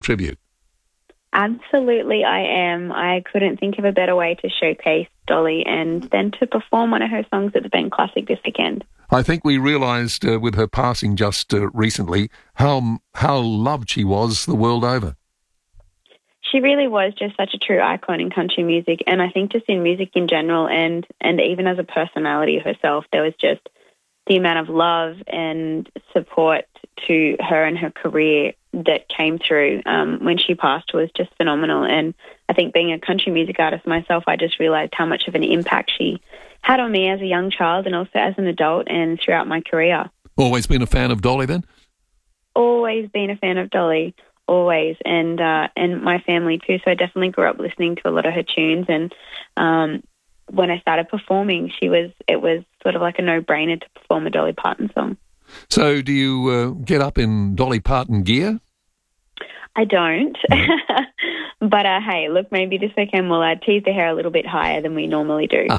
tribute. Absolutely, I am. I couldn't think of a better way to showcase Dolly and then to perform one of her songs at the Ben Classic this weekend. I think we realised with her passing just recently how loved she was the world over. She really was just such a true icon in country music, and I think just in music in general, and even as a personality herself, there was just the amount of love and support to her and her career that came through when she passed was just phenomenal. And I think being a country music artist myself, I just realised how much of an impact she had on me as a young child and also as an adult and throughout my career. Always been a fan of Dolly then? Always been a fan of Dolly, always, and my family too. So I definitely grew up listening to a lot of her tunes, and when I started performing, it was sort of like a no-brainer to perform a Dolly Parton song. So do you get up in Dolly Parton gear? I don't. But hey, look, maybe this weekend we'll tease the hair a little bit higher than we normally do.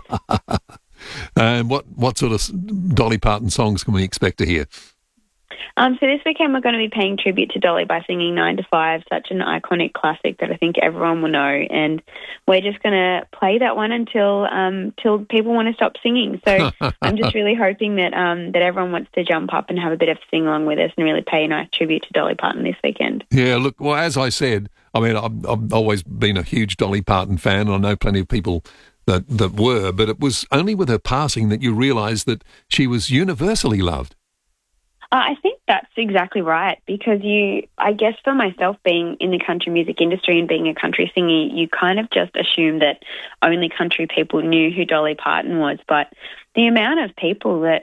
And what sort of Dolly Parton songs can we expect to hear? So this weekend we're going to be paying tribute to Dolly by singing 9 to 5, such an iconic classic that I think everyone will know. And we're just going to play that one until people want to stop singing. So I'm just really hoping that that everyone wants to jump up and have a bit of sing-along with us and really pay a nice tribute to Dolly Parton this weekend. Yeah, look, well, as I said, I mean, I've always been a huge Dolly Parton fan. I know plenty of people that were, but it was only with her passing that you realised that she was universally loved. I think that's exactly right, because I guess for myself, being in the country music industry and being a country singer, you kind of just assume that only country people knew who Dolly Parton was. But the amount of people that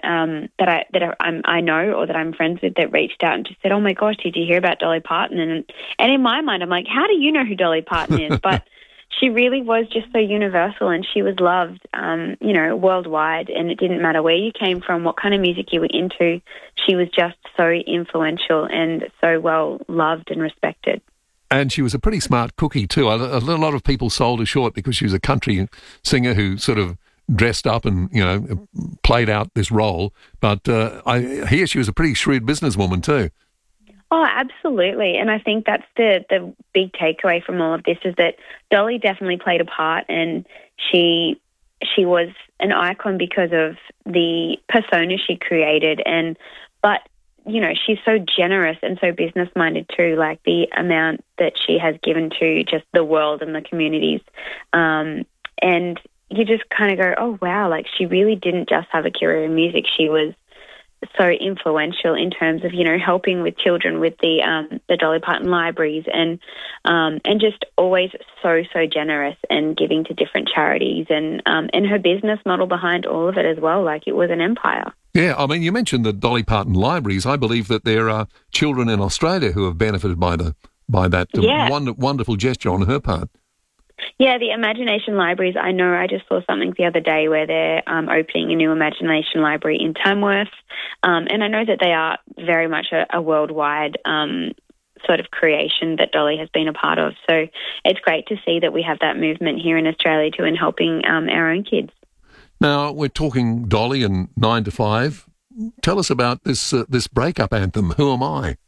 I know or that I'm friends with that reached out and just said, "Oh my gosh, did you hear about Dolly Parton?" And in my mind, I'm like, how do you know who Dolly Parton is? But she really was just so universal, and she was loved, worldwide, and it didn't matter where you came from, what kind of music you were into. She was just so influential and so well loved and respected. And she was a pretty smart cookie too. A lot of people sold her short because she was a country singer who sort of dressed up and, played out this role. But I hear she was a pretty shrewd businesswoman too. Oh, absolutely. And I think that's the big takeaway from all of this, is that Dolly definitely played a part, and she was an icon because of the persona she created. But she's so generous and so business-minded too, like the amount that she has given to just the world and the communities. And you just kind of go, oh, wow, like she really didn't just have a career in music. She was so influential in terms of, helping with children with the Dolly Parton libraries and just always so generous and giving to different charities and her business model behind all of it as well, like it was an empire. Yeah, I mean, you mentioned the Dolly Parton libraries. I believe that there are children in Australia who have benefited by that wonderful gesture on her part. Yeah, the Imagination Libraries, I know I just saw something the other day where they're opening a new Imagination Library in Tamworth, and I know that they are very much a worldwide sort of creation that Dolly has been a part of. So it's great to see that we have that movement here in Australia too, in helping our own kids. Now, we're talking Dolly and 9 to 5. Tell us about this breakup anthem, Who Am I?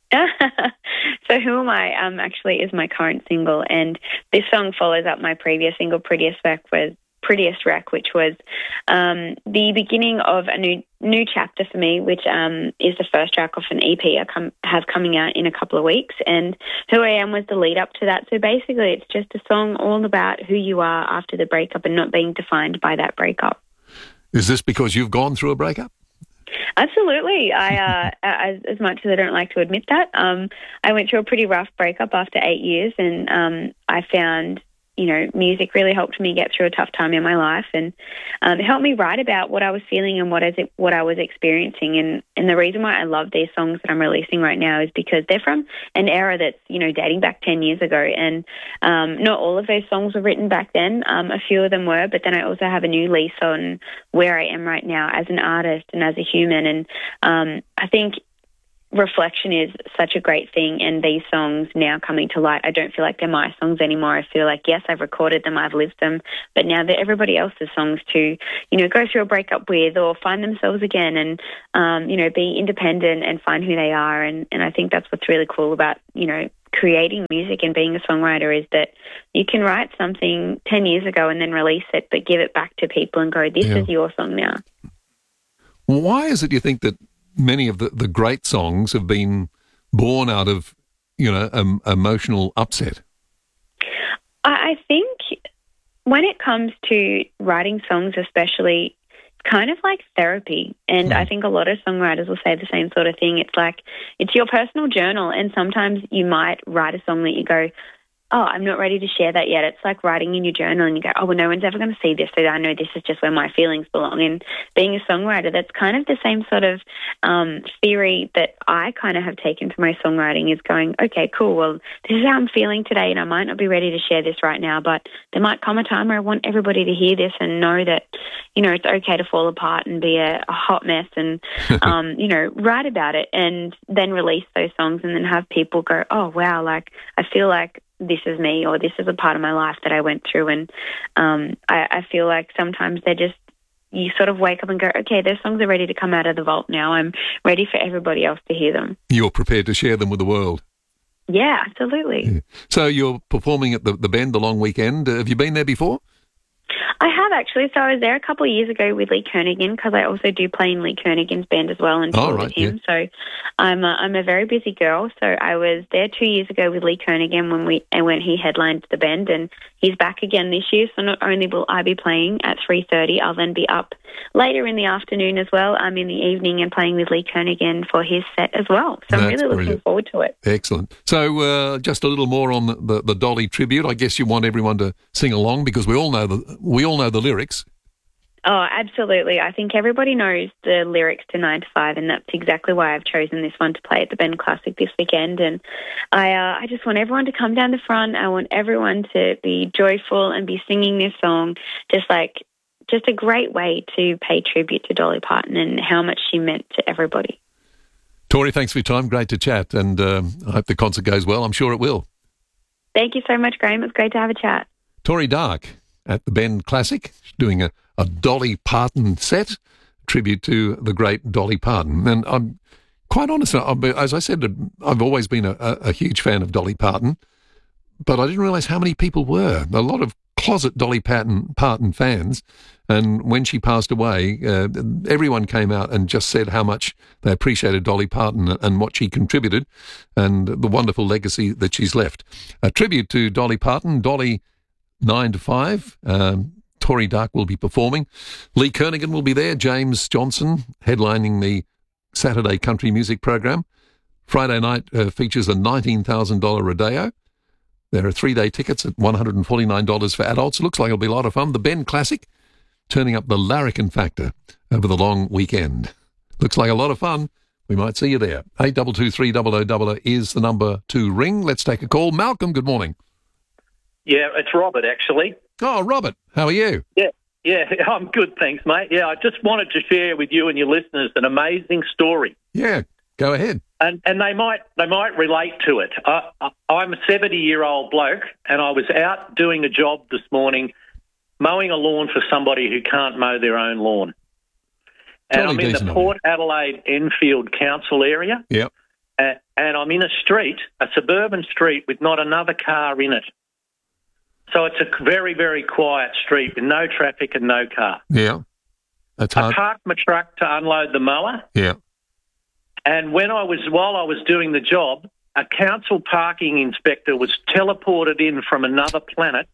So Who Am I actually is my current single, and this song follows up my previous single, Prettiest Wreck, which was the beginning of a new chapter for me, which is the first track off an EP I have coming out in a couple of weeks. And Who I Am was the lead up to that. So basically it's just a song all about who you are after the breakup and not being defined by that breakup. Is this because you've gone through a breakup? Absolutely. I, as much as I don't like to admit that, I went through a pretty rough breakup after 8 years, and I found, music really helped me get through a tough time in my life, and it helped me write about what I was feeling and what I was experiencing. And the reason why I love these songs that I'm releasing right now is because they're from an era that's, dating back 10 years ago. And not all of those songs were written back then. A few of them were, but then I also have a new lease on where I am right now as an artist and as a human. And I think reflection is such a great thing, and these songs now coming to light, I don't feel like they're my songs anymore. I feel like, yes, I've recorded them, I've lived them, but now they're everybody else's songs to, go through a breakup with or find themselves again and, be independent and find who they are. And I think that's what's really cool about, creating music and being a songwriter is that you can write something 10 years ago and then release it, but give it back to people and go, this is your song now. Why is it you think that many of the great songs have been born out of, emotional upset? I think when it comes to writing songs especially, it's kind of like therapy. And I think a lot of songwriters will say the same sort of thing. It's like, it's your personal journal. And sometimes you might write a song that you go, oh, I'm not ready to share that yet. It's like writing in your journal and you go, oh, well, no one's ever going to see this, so I know this is just where my feelings belong. And being a songwriter, that's kind of the same sort of theory that I kind of have taken to my songwriting, is going, okay, cool, well, this is how I'm feeling today, and I might not be ready to share this right now, but there might come a time where I want everybody to hear this and know that, it's okay to fall apart and be a hot mess and, write about it and then release those songs and then have people go, oh, wow, like, I feel like this is me, or this is a part of my life that I went through. And I feel like sometimes you sort of wake up and go, okay, those songs are ready to come out of the vault now. I'm ready for everybody else to hear them. You're prepared to share them with the world. Yeah, absolutely. Yeah. So you're performing at the Bend the long weekend. Have you been there before? I have, actually. So I was there a couple of years ago with Lee Kernaghan, because I also do play in Lee Kernaghan's band as well and tour with him. Yeah. So I'm a very busy girl. So I was there 2 years ago with Lee Kernaghan when he headlined the Bend, and he's back again this year. So not only will I be playing at 3:30, I'll then be up later in the afternoon as well. I'm in the evening and playing with Lee Kernaghan for his set as well. So I'm really looking forward to it. Excellent. So just a little more on the Dolly tribute. I guess you want everyone to sing along because we all know the lyrics. Oh, absolutely. I think everybody knows the lyrics to 9 to 5, and that's exactly why I've chosen this one to play at the Bend Classic this weekend. And I just want everyone to come down the front. I want everyone to be joyful and be singing this song, just a great way to pay tribute to Dolly Parton and how much she meant to everybody. Tori, thanks for your time. Great to chat, and I hope the concert goes well. I'm sure it will. Thank you so much, Graham. It's great to have a chat. Tori Dark at the Bend Classic, doing a Dolly Parton set, tribute to the great Dolly Parton. And I'm quite honest, as I said, I've always been a huge fan of Dolly Parton, but I didn't realise how many people were. A lot of closet Dolly Parton fans. And when she passed away, everyone came out and just said how much they appreciated Dolly Parton and what she contributed and the wonderful legacy that she's left. A tribute to Dolly Parton, Dolly 9 to 5. Tori Dark will be performing. Lee Kernaghan will be there. James Johnson headlining the Saturday country music program. Friday night features a $19,000 rodeo. There are 3-day tickets at $149 for adults. Looks like it'll be a lot of fun. The Bend Classic, turning up the larrikin factor over the long weekend. Looks like a lot of fun. We might see you there. 8223 is the number to ring. Let's take a call. Malcolm, good morning. Yeah, it's Robert, actually. Oh, Robert, how are you? Yeah, I'm good, thanks, mate. Yeah, I just wanted to share with you and your listeners an amazing story. Yeah, go ahead. And they might relate to it. I'm a 70-year-old bloke, and I was out doing a job this morning, mowing a lawn for somebody who can't mow their own lawn. And I'm in the Port Adelaide Enfield Council area. Yep. And I'm in a street, a suburban street, with not another car in it. So it's a very, very quiet street with no traffic and no car. Yeah. That's hard. I parked my truck to unload the mower. Yeah. And while I was doing the job, a council parking inspector was teleported in from another planet.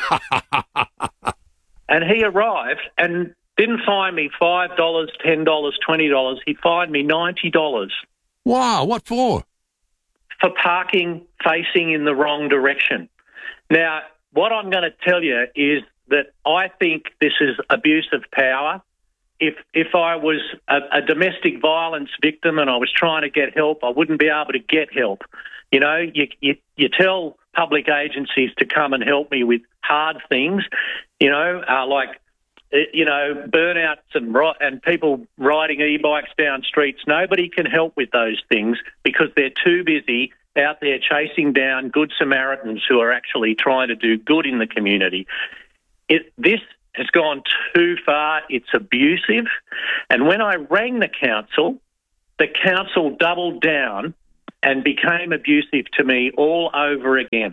And he arrived and didn't fine me $5, $10, $20. He fined me $90. Wow, what for? For parking facing in the wrong direction. Now, what I'm going to tell you is that I think this is abuse of power. If I was a domestic violence victim and I was trying to get help, I wouldn't be able to get help. You know, you tell public agencies to come and help me with hard things, like burnouts and people riding e-bikes down streets. Nobody can help with those things because they're too busy out there chasing down good Samaritans who are actually trying to do good in the community. This has gone too far. It's abusive. And when I rang the council doubled down and became abusive to me all over again.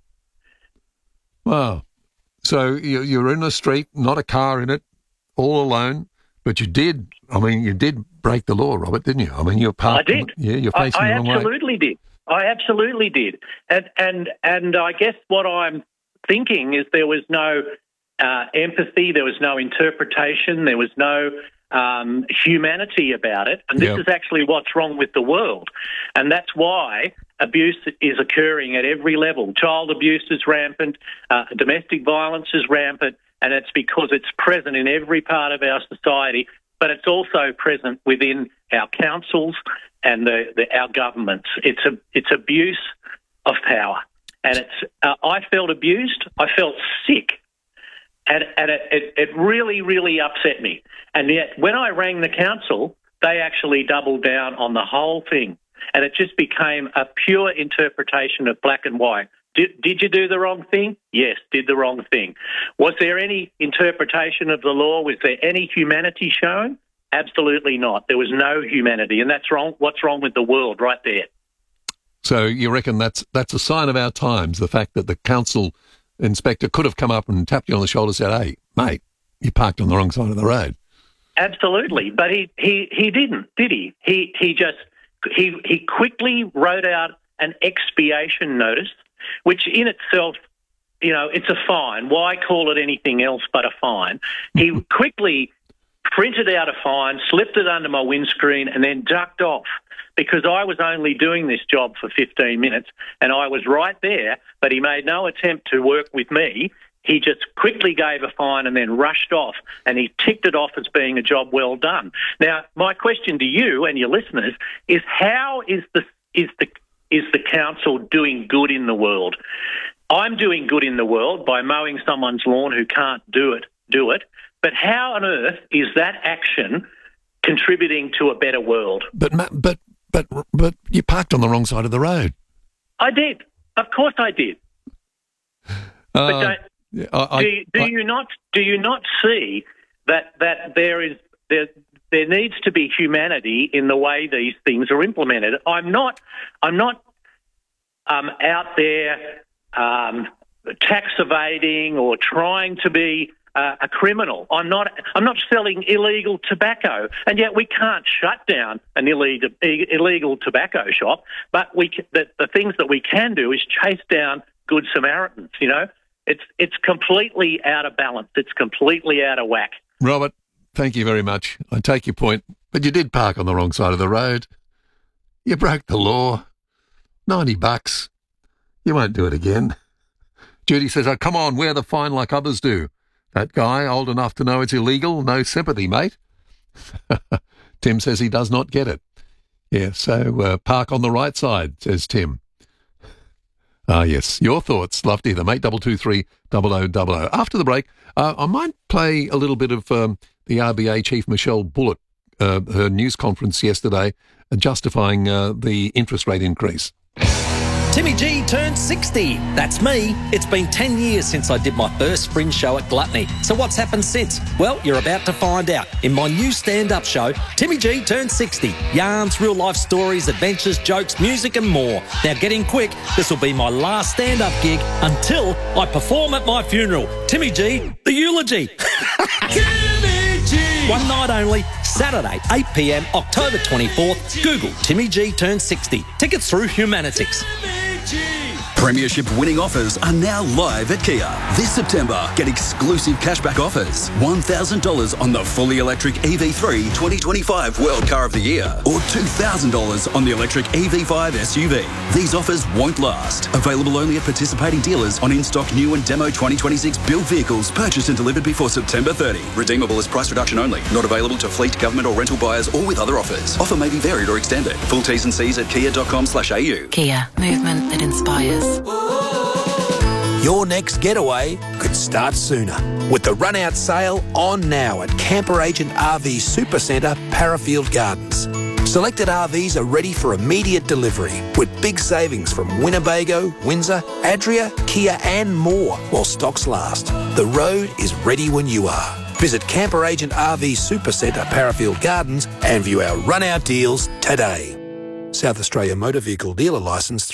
Wow. So you're in the street, not a car in it, all alone, but you did break the law, Robert, didn't you? I mean, you're parked. I did. Yeah, you're facing the wrong way. I absolutely did. And I guess what I'm thinking is there was no empathy, there was no interpretation, there was no humanity about it. And this is actually what's wrong with the world. And that's why abuse is occurring at every level. Child abuse is rampant, domestic violence is rampant, and it's because it's present in every part of our society, but it's also present within our councils and our governments. It's abuse of power. And I felt abused, I felt sick, and it really, really upset me. And yet when I rang the council, they actually doubled down on the whole thing. And it just became a pure interpretation of black and white. Did you do the wrong thing? Yes, did the wrong thing. Was there any interpretation of the law? Was there any humanity shown? Absolutely not. There was no humanity, and that's wrong. What's wrong with the world right there? So you reckon that's a sign of our times, the fact that the council inspector could have come up and tapped you on the shoulder and said, "Hey, mate, you parked on the wrong side of the road." Absolutely, but he didn't, did he? He quickly wrote out an expiation notice, which in itself, it's a fine. Why call it anything else but a fine? He quickly printed out a fine, slipped it under my windscreen, and then ducked off because I was only doing this job for 15 minutes and I was right there, but he made no attempt to work with me. He just quickly gave a fine and then rushed off, and he ticked it off as being a job well done. Now, my question to you and your listeners is: how is the council doing good in the world? I'm doing good in the world by mowing someone's lawn who can't do it. But how on earth is that action contributing to a better world? But you parked on the wrong side of the road. I did. Of course, I did. But do you not see that there needs to be humanity in the way these things are implemented? I'm not out there tax evading or trying to be a criminal. I'm not selling illegal tobacco, and yet we can't shut down an illegal tobacco shop. But the things that we can do is chase down Good Samaritans. It's completely out of balance. It's completely out of whack. Robert, thank you very much. I take your point, but you did park on the wrong side of the road. You broke the law. $90. You won't do it again. Judy says, "Oh, come on, wear the fine like others do." That guy, old enough to know it's illegal, no sympathy, mate. Tim says he does not get it. Yeah, so park on the right side, says Tim. Yes, your thoughts. Love to hear them. 8223 0000. After the break, I might play a little bit of the RBA Chief Michelle Bullitt, her news conference yesterday, justifying the interest rate increase. Timmy G turned 60. That's me. It's been 10 years since I did my first fringe show at Gluttony. So what's happened since? Well, you're about to find out in my new stand-up show, Timmy G turned 60. Yarns, real-life stories, adventures, jokes, music and more. Now get in quick. This will be my last stand-up gig until I perform at my funeral. Timmy G, the eulogy. Timmy G. One night only, Saturday, 8 p.m, October 24th. Google Timmy G turned 60. Tickets through Humanitix. Premiership winning offers are now live at Kia. This September, get exclusive cashback offers. $1,000 on the fully electric EV3 2025 World Car of the Year, or $2,000 on the electric EV5 SUV. These offers won't last. Available only at participating dealers on in-stock new and demo 2026 built vehicles purchased and delivered before September 30. Redeemable as price reduction only. Not available to fleet, government or rental buyers or with other offers. Offer may be varied or extended. Full T's and C's at kia.com/au. Kia, movement that inspires. Your next getaway could start sooner with the run-out sale on now at Camper Agent RV Supercentre, Parafield Gardens. Selected RVs are ready for immediate delivery with big savings from Winnebago, Windsor, Adria, Kia and more while stocks last. The road is ready when you are. Visit Camper Agent RV Supercentre, Parafield Gardens and view our run-out deals today. South Australia Motor Vehicle Dealer Licence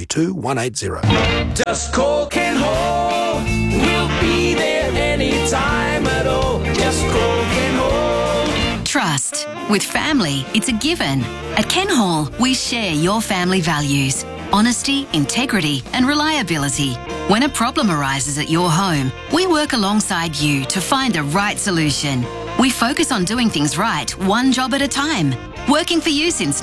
332180. Just call Ken Hall. We'll be there anytime at all. Just call Ken Hall. Trust. With family, it's a given. At Ken Hall, we share your family values. Honesty, integrity and reliability. When a problem arises at your home, we work alongside you to find the right solution. We focus on doing things right, one job at a time. Working for you since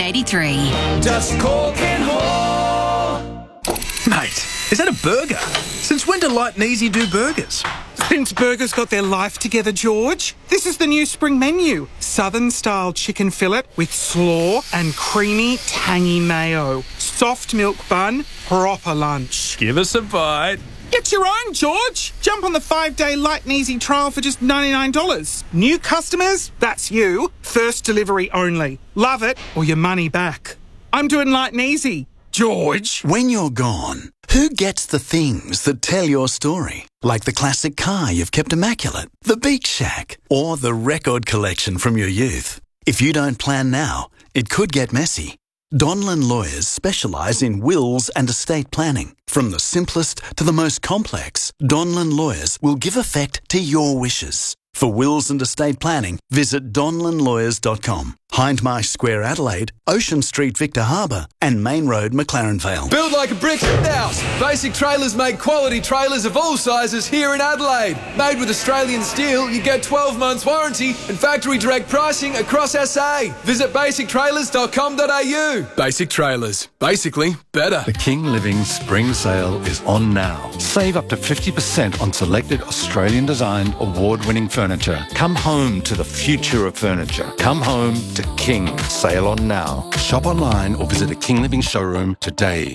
1983. Just call Ken Hall. Mate, is that a burger? Since when do Light and Easy do burgers? Since burgers got their life together, George. This is the new spring menu. Southern-style chicken fillet with slaw and creamy, tangy mayo. Soft milk bun, proper lunch. Give us a bite. Get your own, George. Jump on the 5-day Light and Easy trial for just $99. New customers, that's you. First delivery only. Love it or your money back. I'm doing Light and Easy. George. When you're gone, who gets the things that tell your story? Like the classic car you've kept immaculate, the beach shack, or the record collection from your youth. If you don't plan now, it could get messy. Donlan Lawyers specialise in wills and estate planning. From the simplest to the most complex, Donlan Lawyers will give effect to your wishes. For wills and estate planning, visit donlanlawyers.com. Hindmarsh Square, Adelaide, Ocean Street, Victor Harbour, and Main Road, McLaren Vale. Build like a brick house. Basic Trailers make quality trailers of all sizes here in Adelaide. Made with Australian steel, you get 12 months warranty and factory direct pricing across SA. Visit basictrailers.com.au. Basic Trailers. Basically, better. The King Living Spring Sale is on now. Save up to 50% on selected Australian-designed, award-winning furniture. Come home to the future of furniture. Come home to King. Sale on now. Shop online or visit a King Living showroom today.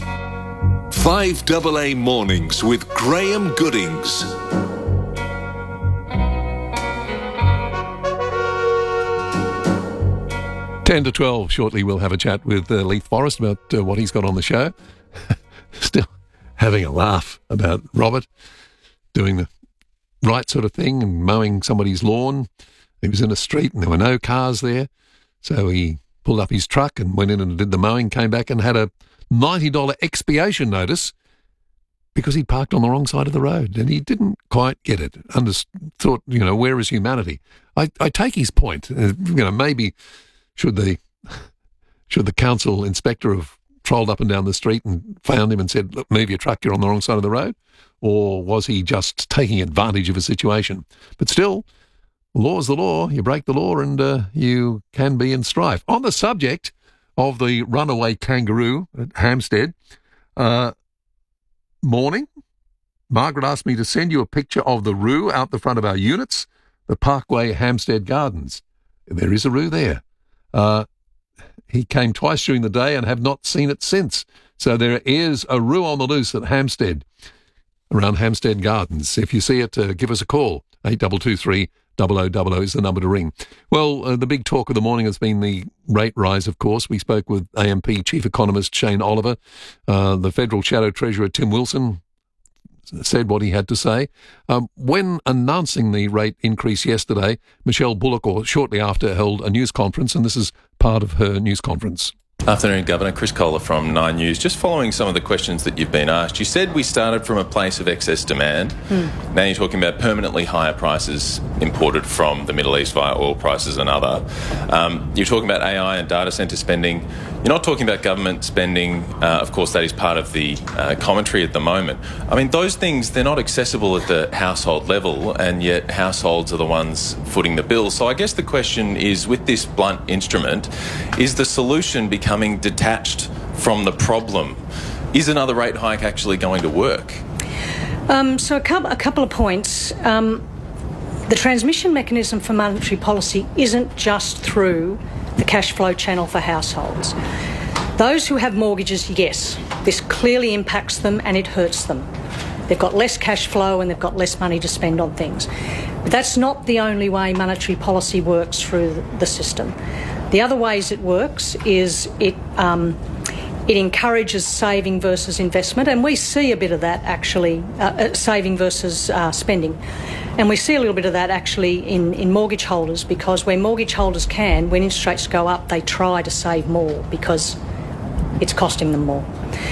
5AA Mornings with Graham Goodings. Ten to 12. Shortly we'll have a chat with Leith Forrest about what he's got on the show. Still having a laugh about Robert doing the right sort of thing and mowing somebody's lawn. He was in a street and there were no cars there. So he pulled up his truck and went in and did the mowing, came back and had a $90 expiation notice because he parked on the wrong side of the road and he didn't quite get it. Thought, where is humanity? I take his point. Maybe should the council inspector have trolled up and down the street and found him and said, look, move your truck, you're on the wrong side of the road? Or was he just taking advantage of a situation? But still, the law is the law. You break the law and you can be in strife. On the subject of the runaway kangaroo at Hampstead, morning, Margaret asked me to send you a picture of the roo out the front of our units, the Parkway Hampstead Gardens. There is a roo there. He came twice during the day and have not seen it since. So there is a roo on the loose at Hampstead, around Hampstead Gardens. If you see it, give us a call. 8223 0000 is the number to ring. Well, the big talk of the morning has been the rate rise, of course. We spoke with AMP Chief Economist Shane Oliver. The Federal Shadow Treasurer Tim Wilson said what he had to say. When announcing the rate increase yesterday, Michelle Bullock, or shortly after, held a news conference, and this is part of her news conference. Afternoon, Governor. Chris Kohler from 9 News. Just following some of the questions that you've been asked, you said we started from a place of excess demand. Now you're talking about permanently higher prices imported from the Middle East via oil prices and other. You're talking about AI and data centre spending. You're not talking about government spending. Of course, that is part of the commentary at the moment. I mean, those things, they're not accessible at the household level, and yet households are the ones footing the bill. So I guess the question is, with this blunt instrument, is the solution becoming detached from the problem? Is another rate hike actually going to work? So a couple of points. The transmission mechanism for monetary policy isn't just through the cash flow channel for households. Those who have mortgages, yes, this clearly impacts them and it hurts them. They've got less cash flow and they've got less money to spend on things. But that's not the only way monetary policy works through the system. The other ways it works is it It encourages saving versus investment, and we see a bit of that actually, saving versus spending. And we see a little bit of that actually in mortgage holders, because where mortgage holders can, when interest rates go up, they try to save more because it's costing them more.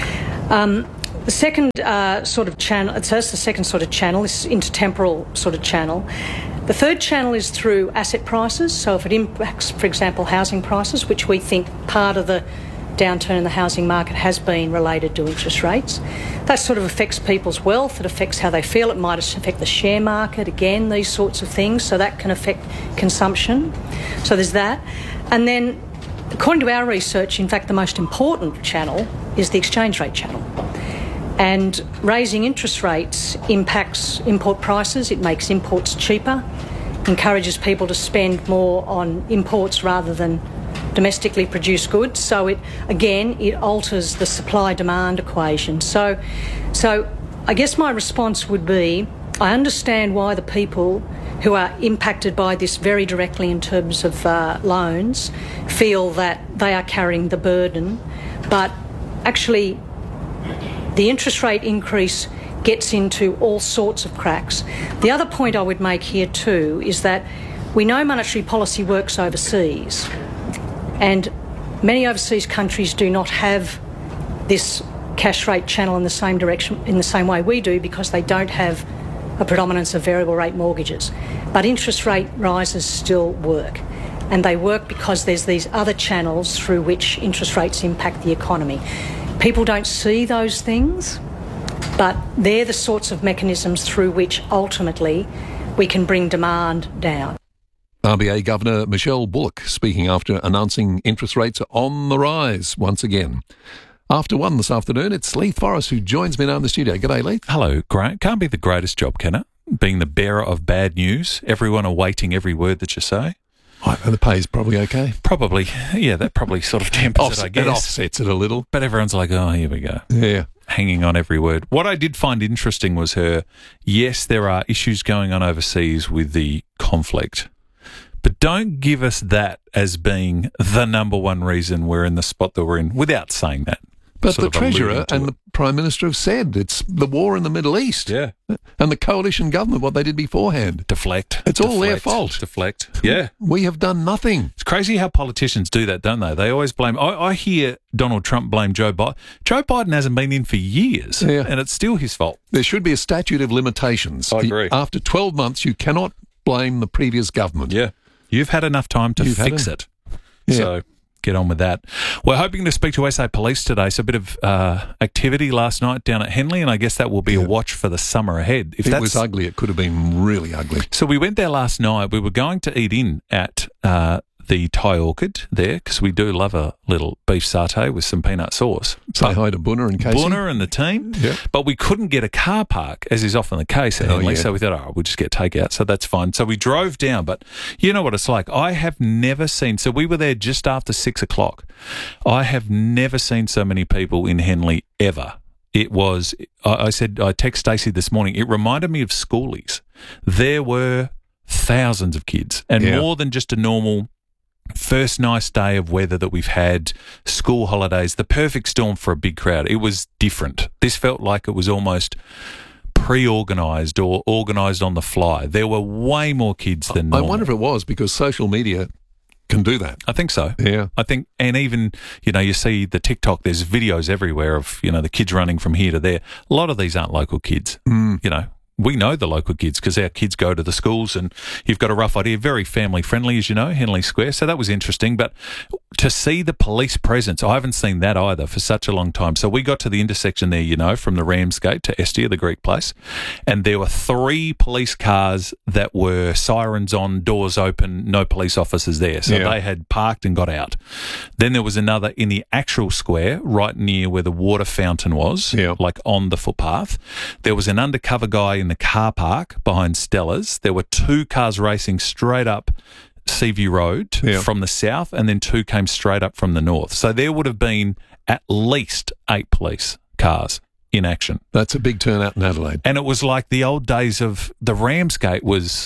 The second sort of channel, so that's the second sort of channel, this intertemporal sort of channel. The third channel is through asset prices. So if it impacts, for example, housing prices, which we think part of the downturn in the housing market has been related to interest rates, that sort of affects people's wealth, it affects how they feel, it might affect the share market, again, these sorts of things, so that can affect consumption. So there's that. And then, according to our research, in fact, the most important channel is the exchange rate channel. And raising interest rates impacts import prices, it makes imports cheaper, encourages people to spend more on imports rather than domestically produced goods. So it alters the supply-demand equation. So I guess my response would be, I understand why the people who are impacted by this very directly in terms of loans feel that they are carrying the burden, but actually the interest rate increase gets into all sorts of cracks. The other point I would make here too is that we know monetary policy works overseas, and many overseas countries do not have this cash rate channel in the same direction, in the same way we do, because they don't have a predominance of variable rate mortgages. But interest rate rises still work, and they work because there's these other channels through which interest rates impact the economy. People don't see those things, but they're the sorts of mechanisms through which ultimately we can bring demand down. RBA Governor Michelle Bullock speaking after announcing interest rates are on the rise once again. After 1 this afternoon, it's Leith Forrest who joins me now in the studio. G'day, Leith. Hello, Grant. Can't be the greatest job, can it? Being the bearer of bad news, everyone awaiting every word that you say. And the pay's probably okay. Probably, yeah, that probably sort of tempers it, I guess. It offsets it a little. But everyone's like, oh, here we go. Yeah. Hanging on every word. What I did find interesting was yes, there are issues going on overseas with the conflict, but don't give us that as being the number one reason we're in the spot that we're in without saying that. But the Treasurer and the Prime Minister have said it's the war in the Middle East. Yeah. And the coalition government, what they did beforehand. Deflect. It's all their fault. Deflect. Yeah. We have done nothing. It's crazy how politicians do that, don't they? They always blame. I hear Donald Trump blame Joe Biden. Joe Biden hasn't been in for years, and it's still his fault. There should be a statute of limitations. I agree. After 12 months, you cannot blame the previous government. Yeah. You've had enough time to fix it. Yeah. So get on with that. We're hoping to speak to SA Police today. So a bit of activity last night down at Henley, and I guess that will be a watch for the summer ahead. If it was ugly, it could have been really ugly. So we went there last night. We were going to eat in at the Thai Orchid there, because we do love a little beef satay with some peanut sauce. Say hi to Bunner and Casey. Bunner and the team. Yeah. But we couldn't get a car park, as is often the case at Henley, so we thought, we'll just get takeout, so that's fine. So we drove down, but you know what it's like. I have never seen, so we were there just after 6 o'clock. I have never seen so many people in Henley ever. It was, I text Stacey this morning, it reminded me of schoolies. There were thousands of kids, and more than just a normal first nice day of weather that we've had, school holidays, the perfect storm for a big crowd. It was different. This felt like it was almost pre-organised or organised on the fly. There were way more kids than normal. I wonder if it was because social media can do that. I think so. Yeah. I think, and even, you see the TikTok, there's videos everywhere of, the kids running from here to there. A lot of these aren't local kids, We know the local kids because our kids go to the schools, and you've got a rough idea. Very family friendly, as you know, Henley Square. So that was interesting. But to see the police presence, I haven't seen that either for such a long time. So we got to the intersection there, from the Ramsgate to Estia, the Greek place, and there were 3 police cars that were sirens on, doors open, no police officers there. So they had parked and got out. Then there was another in the actual square, right near where the water fountain was, like on the footpath. There was an undercover guy in the car park behind Stella's. There were 2 cars racing straight up Seaview Road from the south, and then 2 came straight up from the north. So there would have been at least 8 police cars in action. That's a big turnout in Adelaide. And it was like the old days of the Ramsgate was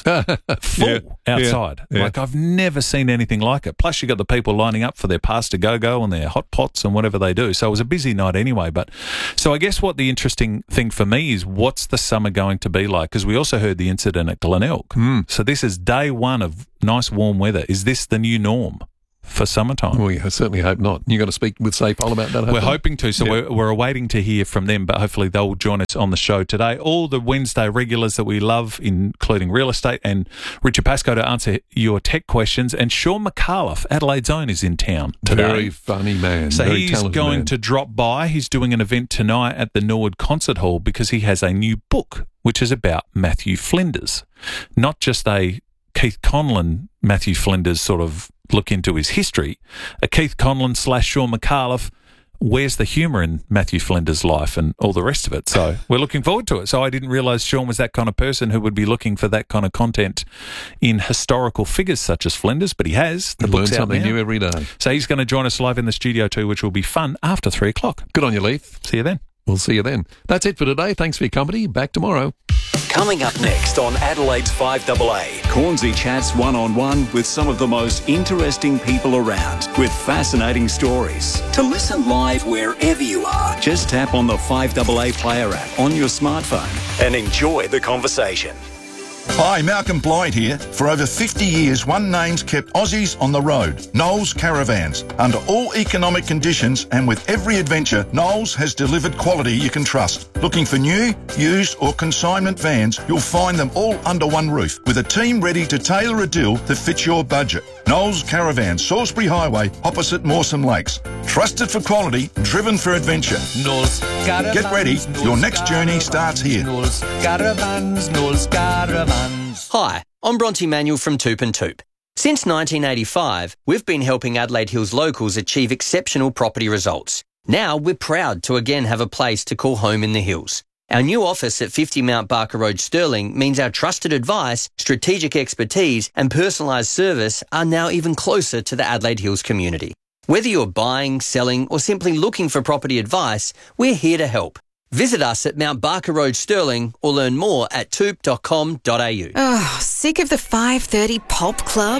full outside. Yeah. Like I've never seen anything like it. Plus you got the people lining up for their pasta go-go and their hot pots and whatever they do. So it was a busy night anyway. But so I guess what the interesting thing for me is what's the summer going to be like? Because we also heard the incident at Glenelg. So this is day one of nice warm weather. Is this the new norm for summertime? Well, I certainly hope not. You got to speak with SAPOL about that? We're hoping to, so we're awaiting to hear from them, but hopefully they'll join us on the show today. All the Wednesday regulars that we love, including real estate, and Richard Pascoe to answer your tech questions, and Sean McAuliffe, Adelaide's own, is in town today. Very funny man. So Very he's talented going man. to drop by. He's doing an event tonight at the Norwood Concert Hall because he has a new book, which is about Matthew Flinders. Not just a Keith Conlon, Matthew Flinders sort of look into his history. A Keith Conlon / Sean McAuliffe, where's the humour in Matthew Flinders' life and all the rest of it? So we're looking forward to it. So I didn't realise Sean was that kind of person who would be looking for that kind of content in historical figures such as Flinders, but he has. The book's Learn out something now. new every day. So he's going to join us live in the studio too, which will be fun after 3 o'clock. Good on you, Leith. See you then. We'll see you then. That's it for today. Thanks for your company. Back tomorrow. Coming up next on Adelaide's 5AA, Cornsey chats one-on-one with some of the most interesting people around with fascinating stories. To listen live wherever you are, just tap on the 5AA Player app on your smartphone and enjoy the conversation. Hi, Malcolm Blythe here. For over 50 years, one name's kept Aussies on the road, Knowles Caravans. Under all economic conditions and with every adventure, Knowles has delivered quality you can trust. Looking for new, used or consignment vans, you'll find them all under one roof with a team ready to tailor a deal that fits your budget. Knowles Caravans, Salisbury Highway, opposite Mawson Lakes. Trusted for quality, driven for adventure. Knowles Caravans. Get ready, your next journey starts here. Knowles Caravans, Knowles Caravans. Hi, I'm Bronte Manuel from Toop and Toop. Since 1985, we've been helping Adelaide Hills locals achieve exceptional property results. Now we're proud to again have a place to call home in the hills. Our new office at 50 Mount Barker Road, Stirling, means our trusted advice, strategic expertise and personalised service are now even closer to the Adelaide Hills community. Whether you're buying, selling or simply looking for property advice, we're here to help. Visit us at Mount Barker Road, Stirling, or learn more at toop.com.au. Oh, sick of the 5:30 pop club?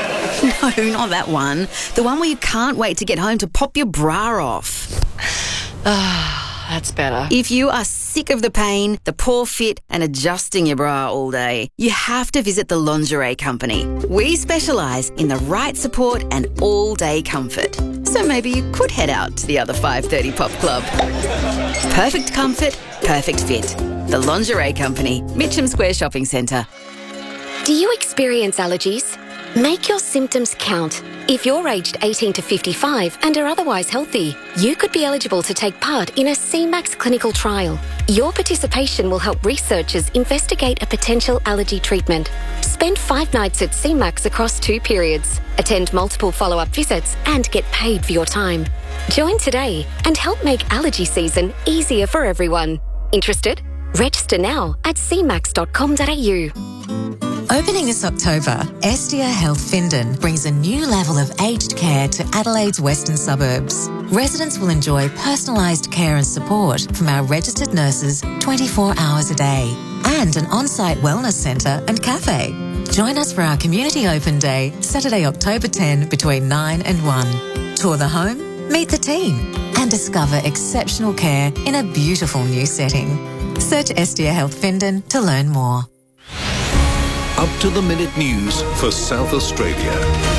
No, not that one. The one where you can't wait to get home to pop your bra off. That's better. If you are sick of the pain, the poor fit and adjusting your bra all day, you have to visit the Lingerie Company. We specialise in the right support and all-day comfort. So maybe you could head out to the other 5:30 pop club. Perfect comfort, perfect fit. The Lingerie Company, Mitcham Square Shopping Centre. Do you experience allergies? Make your symptoms count. If you're aged 18 to 55 and are otherwise healthy, you could be eligible to take part in a CMAX clinical trial. Your participation will help researchers investigate a potential allergy treatment. Spend 5 nights at CMAX across 2 periods. Attend multiple follow-up visits and get paid for your time. Join today and help make allergy season easier for everyone. Interested? Register now at cmax.com.au. Opening this October, Estia Health Findon brings a new level of aged care to Adelaide's western suburbs. Residents will enjoy personalised care and support from our registered nurses 24 hours a day and an on-site wellness centre and cafe. Join us for our Community Open Day, Saturday, October 10 between 9 and 1. Tour the home, meet the team and discover exceptional care in a beautiful new setting. Search Estia Health Findon to learn more. Up-to-the-minute news for South Australia.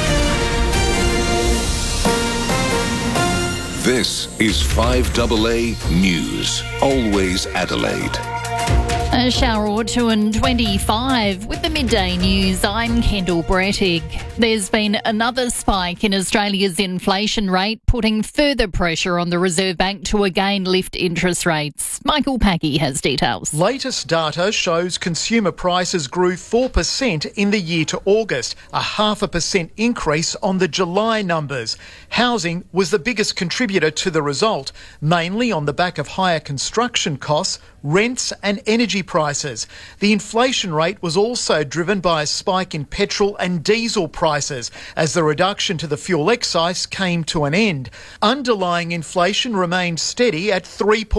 This is 5AA News. Always Adelaide. A shower or two and 25. With the midday news, I'm Kendall Brettig. There's been another spike in Australia's inflation rate, putting further pressure on the Reserve Bank to again lift interest rates. Michael Packy has details. Latest data shows consumer prices grew 4% in the year to August, a 0.5% increase on the July numbers. Housing was the biggest contributor to the result, mainly on the back of higher construction costs, rents and energy energy prices. The inflation rate was also driven by a spike in petrol and diesel prices as the reduction to the fuel excise came to an end. Underlying inflation remained steady at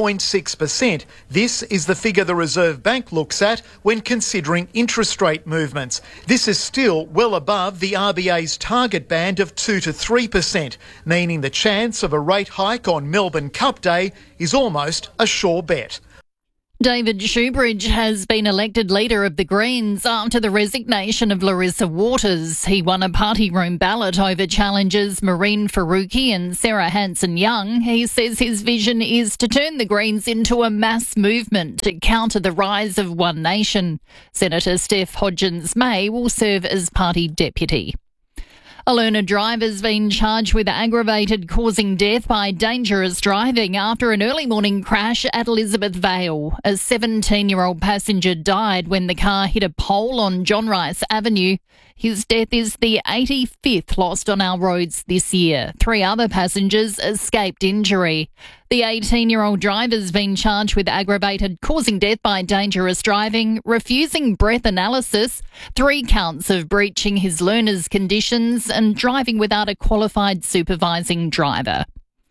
3.6%. This is the figure the Reserve Bank looks at when considering interest rate movements. This is still well above the RBA's target band of 2 to 3%, meaning the chance of a rate hike on Melbourne Cup Day is almost a sure bet. David Shoebridge has been elected leader of the Greens after the resignation of Larissa Waters. He won a party room ballot over challengers Maureen Faruqi and Sarah Hanson-Young. He says his vision is to turn the Greens into a mass movement to counter the rise of One Nation. Senator Steph Hodgins-May will serve as party deputy. A learner driver's been charged with aggravated causing death by dangerous driving after an early morning crash at Elizabeth Vale. A 17-year-old passenger died when the car hit a pole on John Rice Avenue. His death is the 85th lost on our roads this year. 3 other passengers escaped injury. The 18-year-old driver's been charged with aggravated causing death by dangerous driving, refusing breath analysis, 3 counts of breaching his learner's conditions and driving without a qualified supervising driver.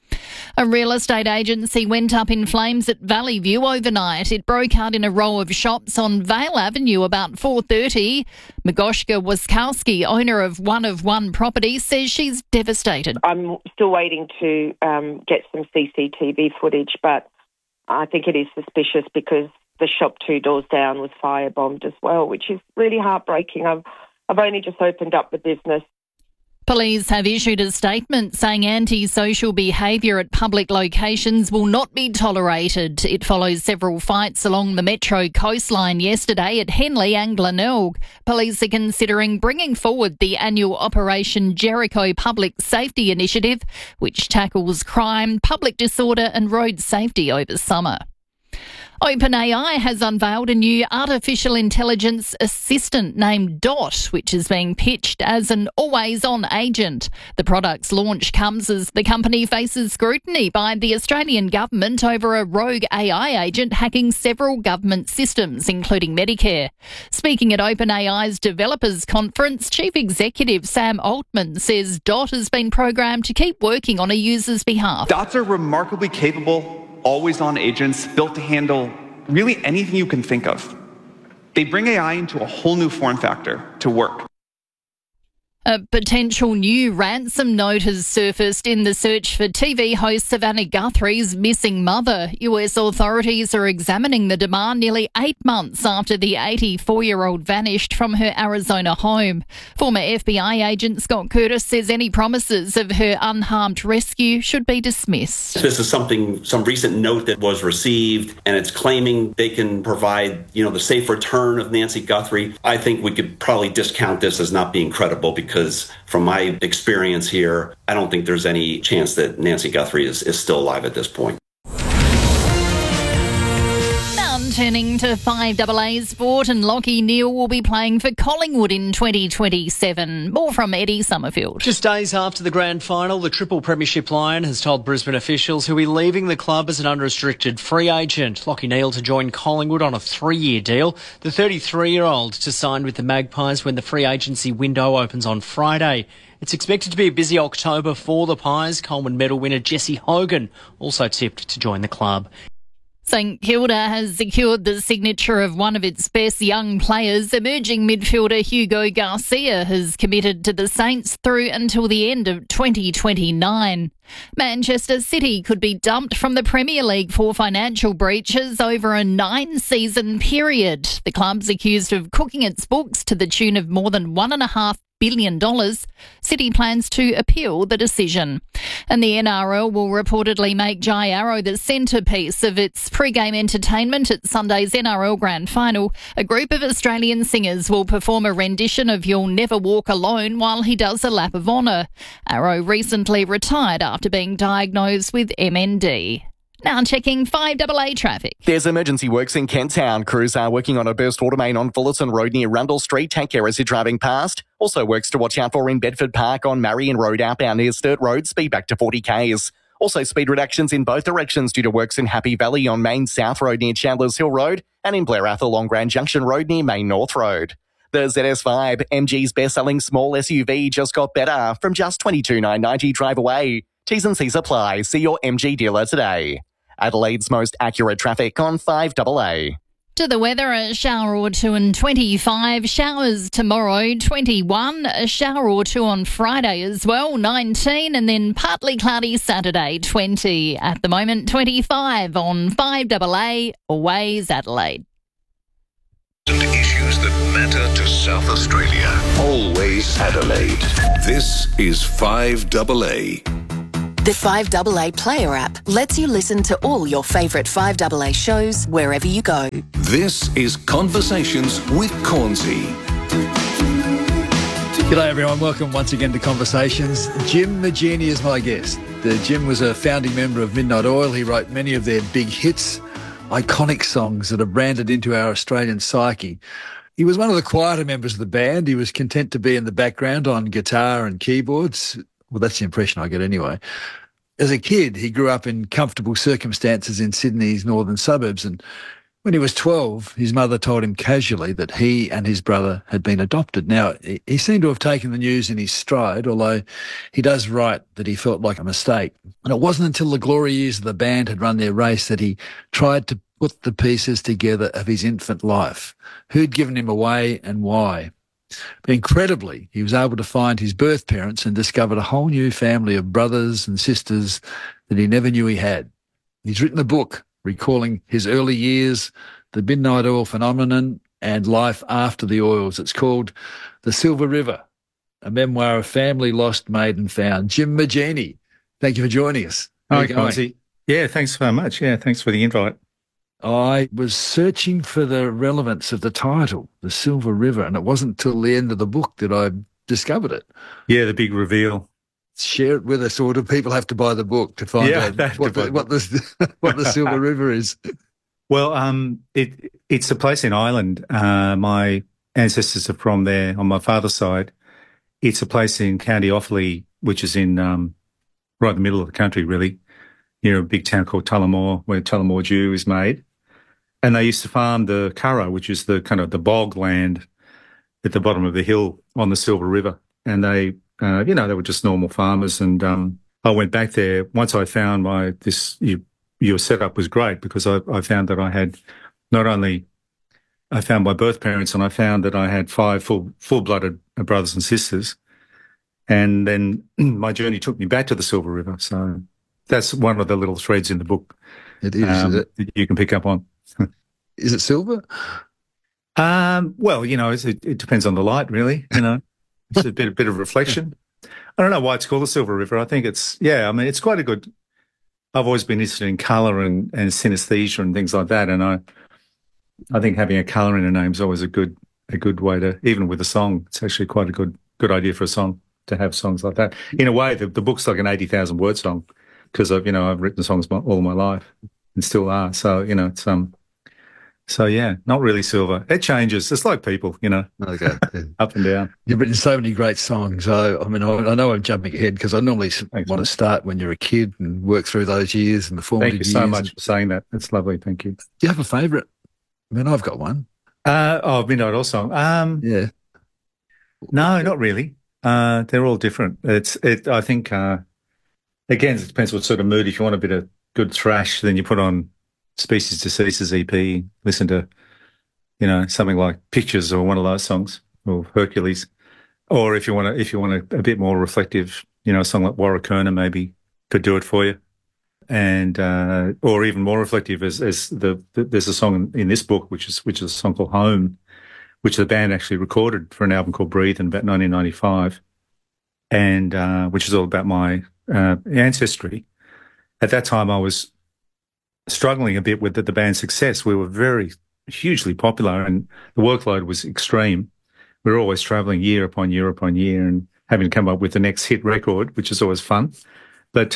A real estate agency went up in flames at Valley View overnight. It broke out in a row of shops on Vale Avenue about 4:30. Magoshka Waskowski, owner of One property, says she's devastated. I'm still waiting to get some CCTV footage, but I think it is suspicious because the shop 2 doors down was firebombed as well, which is really heartbreaking. I've only just opened up the business. Police have issued a statement saying antisocial behaviour at public locations will not be tolerated. It follows several fights along the Metro coastline yesterday at Henley and Glenelg. Police are considering bringing forward the annual Operation Jericho Public Safety Initiative, which tackles crime, public disorder and road safety over summer. OpenAI has unveiled a new artificial intelligence assistant named Dot, which is being pitched as an always-on agent. The product's launch comes as the company faces scrutiny by the Australian government over a rogue AI agent hacking several government systems, including Medicare. Speaking at OpenAI's Developers Conference, Chief Executive Sam Altman says Dot has been programmed to keep working on a user's behalf. Dots are remarkably capable, always-on agents built to handle really anything you can think of. They bring AI into a whole new form factor to work. A potential new ransom note has surfaced in the search for TV host Savannah Guthrie's missing mother. US authorities are examining the demand nearly 8 months after the 84-year-old vanished from her Arizona home. Former FBI agent Scott Curtis says any promises of her unharmed rescue should be dismissed. This is some recent note that was received, and it's claiming they can provide, the safe return of Nancy Guthrie. I think we could probably discount this as not being credible because from my experience here, I don't think there's any chance that Nancy Guthrie is still alive at this point. Turning to 5AA sport, and Lachie Neale will be playing for Collingwood in 2027. More from Eddie Summerfield. Just days after the grand final, the Triple Premiership Lion has told Brisbane officials he'll be leaving the club as an unrestricted free agent. Lachie Neale to join Collingwood on a 3-year deal. The 33-year-old to sign with the Magpies when the free agency window opens on Friday. It's expected to be a busy October for the Pies. Coleman medal winner Jesse Hogan also tipped to join the club. St Kilda has secured the signature of one of its best young players. Emerging midfielder Hugo Garcia has committed to the Saints through until the end of 2029. Manchester City could be dumped from the Premier League for financial breaches over a 9-season period. The club's accused of cooking its books to the tune of more than $1.5 billion. City plans to appeal the decision. And the NRL will reportedly make Jai Arrow the centrepiece of its pre-game entertainment at Sunday's NRL Grand Final. A group of Australian singers will perform a rendition of You'll Never Walk Alone while he does a lap of honour. Arrow recently retired after being diagnosed with MND. Now checking 5AA traffic. There's emergency works in Kent Town. Crews are working on a burst water main on Fullerton Road near Rundle Street. Take care as you're driving past. Also works to watch out for in Bedford Park on Marion Road outbound near Sturt Road. Speed back to 40 k's. Also, speed reductions in both directions due to works in Happy Valley on Main South Road near Chandler's Hill Road and in Blair Athol on Grand Junction Road near Main North Road. The ZS Vibe, MG's best-selling small SUV, just got better from just $22,990 drive away. T's and C's apply. See your MG dealer today. Adelaide's most accurate traffic on 5AA. To the weather, a shower or two and 25. Showers tomorrow, 21. A shower or two on Friday as well, 19. And then partly cloudy Saturday, 20. At the moment, 25 on 5AA, Always Adelaide. Issues that matter to South Australia. Always Adelaide. This is 5AA. The 5AA Player app lets you listen to all your favourite 5AA shows wherever you go. This is Conversations with Cornsey. G'day everyone, welcome once again to Conversations. Jim Magini is my guest. Jim was a founding member of Midnight Oil. He wrote many of their big hits, iconic songs that are branded into our Australian psyche. He was one of the quieter members of the band. He was content to be in the background on guitar and keyboards. Well, that's the impression I get anyway. As a kid, he grew up in comfortable circumstances in Sydney's northern suburbs, and when he was 12, his mother told him casually that he and his brother had been adopted. Now, he seemed to have taken the news in his stride, although he does write that he felt like a mistake. And it wasn't until the glory years of the band had run their race that he tried to put the pieces together of his infant life. Who'd given him away and why? But incredibly, he was able to find his birth parents and discovered a whole new family of brothers and sisters that he never knew he had. He's written a book recalling his early years, the Midnight Oil phenomenon, and life after the oils. It's called The Silver River, a memoir of family lost, made and found. Jim Magini, thank you for joining us. Hi, Cornsey. Yeah, thanks so much. Yeah, thanks for the invite. I was searching for the relevance of the title, The Silver River, and it wasn't till the end of the book that I discovered it. Yeah, the big reveal. Share it with us, or do people have to buy the book to find out what the Silver River is? Well, it's a place in Ireland. My ancestors are from there on my father's side. It's a place in County Offaly, which is in right in the middle of the country, really, near a big town called Tullamore, where Tullamore Dew is made. And they used to farm the Curragh, which is the kind of the bog land at the bottom of the hill on the Silver River. And they, they were just normal farmers. And I went back there once I found your setup was great, because I found that I had I found my birth parents, and I found that I had 5 full-blooded brothers and sisters. And then my journey took me back to the Silver River. So that's one of the little threads in the book. It is it? That you can pick up on. Is it silver? Well, it depends on the light, really. It's a bit of reflection. I don't know why it's called the Silver River. I think it's quite a good. I've always been interested in colour and synesthesia and things like that, and I think having a colour in a name is always a good way to, even with a song, it's actually quite a good idea for a song to have songs like that. In a way, the book's like an 80,000 word song, because I've written songs all my life and still are. So it's So yeah, not really silver. It changes. It's like people, Okay. Up and down. You've written so many great songs. I know I'm jumping ahead because I normally want to start when you're a kid and work through those years and the formative years. Thank you so much for saying that. It's lovely. Thank you. Do you have a favourite? I mean, I've got one. Midnight Oil song. Yeah. No, not really. They're all different. I think, again, it depends what sort of mood. If you want a bit of good thrash, then you put on Species Deceases EP, listen to, something like Pictures or one of those songs, or Hercules. Or if you want a bit more reflective, a song like Warrakurna maybe could do it for you. And or even more reflective as there's a song in this book which is a song called Home, which the band actually recorded for an album called Breathe in about 1995, and which is all about my ancestry. At that time, I was struggling a bit with the band's success. We were very hugely popular, and the workload was extreme. We were always travelling year upon year upon year, and having to come up with the next hit record, which is always fun. But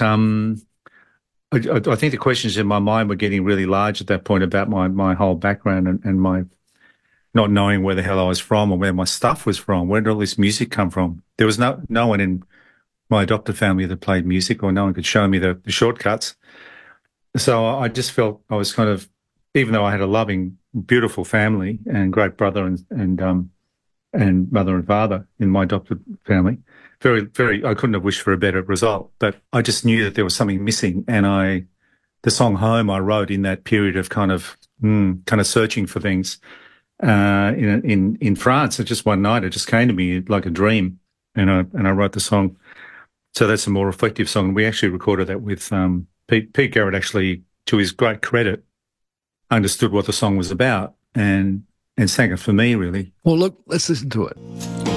I think the questions in my mind were getting really large at that point about my whole background and my not knowing where the hell I was from or where my stuff was from. Where did all this music come from? There was no one in my adopted family that played music, or no one could show me the shortcuts. So I just felt I was kind of, even though I had a loving, beautiful family and great brother and mother and father in my adopted family, I couldn't have wished for a better result. But I just knew that there was something missing, and the song "Home" I wrote in that period of kind of searching for things in France. And just one night, it just came to me like a dream, and I wrote the song. So that's a more reflective song. We actually recorded that with Pete Garrett. Actually, to his great credit, understood what the song was about and sang it for me, really. Well, look, let's listen to it.